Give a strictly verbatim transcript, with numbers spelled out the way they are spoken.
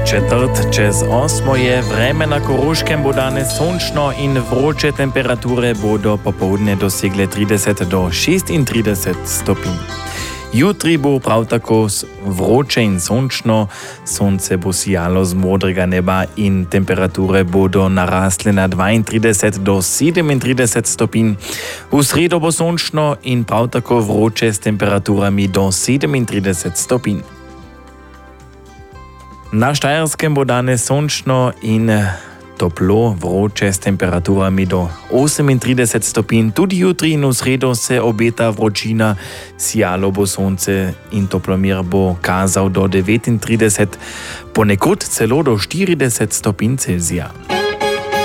Četrt čez osmo je vreme na Koroškem bo danes sončno in vroče temperature bodo popoldne dosegle trideset do šestintrideset stopinj. Jutri bo prav tako vroče in sončno, sonce bo sijalo z modrega neba in temperature bodo narasle na dvaintrideset do sedemintrideset stopinj. V sredo bo sončno in prav tako vroče s temperaturami do sedemintrideset stopinj. Na Štajerskem bo danes sončno in toplo, vroče s temperaturami do osemintrideset stopinj. Tudi jutri in v sredo se obeta vročina, sijalo bo sonce in toplomir bo kazal do devetintrideset, ponekod celo do štirideset stopinj Celzija.